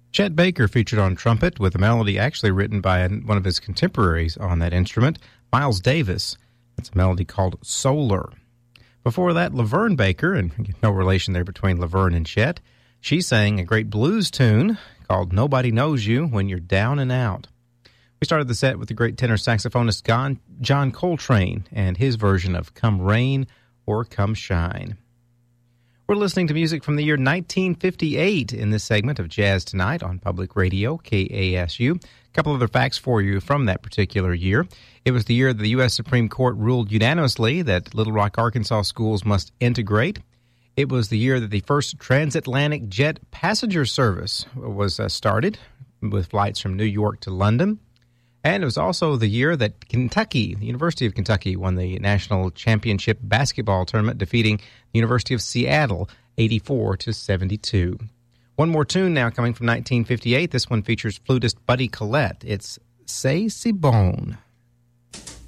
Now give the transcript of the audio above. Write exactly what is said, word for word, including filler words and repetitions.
Chet Baker featured on trumpet with a melody actually written by one of his contemporaries on that instrument, Miles Davis. That's a melody called Solar. Before that, Laverne Baker, and no relation there between Laverne and Chet, she sang a great blues tune called Nobody Knows You When You're Down and Out. We started the set with the great tenor saxophonist John Coltrane and his version of Come Rain or Come Shine. We're listening to music from the year nineteen fifty-eight in this segment of Jazz Tonight on Public Radio, K A S U. A couple other facts for you from that particular year. It was the year that the U S Supreme Court ruled unanimously that Little Rock, Arkansas schools must integrate. It was the year that the first transatlantic jet passenger service was uh, started with flights from New York to London. And it was also the year that Kentucky, the University of Kentucky, won the national championship basketball tournament, defeating the University of Seattle eighty-four to seventy-two. One more tune now coming from nineteen fifty-eight. This one features flutist Buddy Collette. It's C'est Si Bon.